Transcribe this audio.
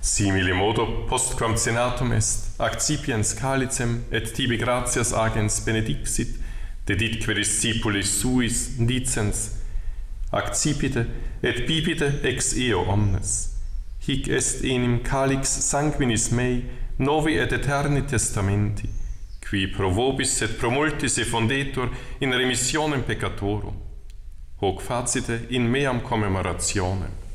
Simile modo, postquam senatum est, accipiens calicem, et tibi gratias agens benedixit, deditque discipulis suis, dicens, accipite et bibite ex eo omnes. Hic est enim calix sanguinis mei, novi et eterni testamenti, qui pro vobis et pro multis effundetur in remissionem peccatorum. Hoc facite in meam commemorationem.